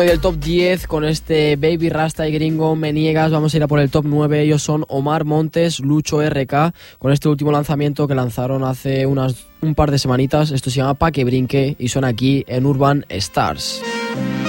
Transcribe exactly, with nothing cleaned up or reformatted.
Del top diez con este Baby Rasta y Gringo Me Niegas. Vamos a ir a por el top nueve. Ellos son Omar Montes, Lucho R K, con este último lanzamiento que lanzaron hace unas un par de semanitas. Esto se llama Pa' que brinque y suena aquí en Urban Stars.